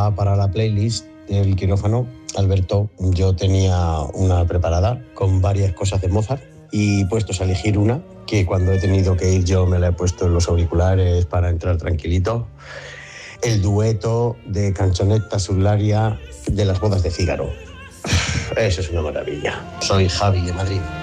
Para la playlist del quirófano, Alberto, yo tenía una preparada con varias cosas de Mozart y puestos a elegir una, que cuando he tenido que ir yo me la he puesto en los auriculares para entrar tranquilito. El dueto de Canzonetta sull'aria de las bodas de Fígaro. Eso es una maravilla. Soy Javi de Madrid.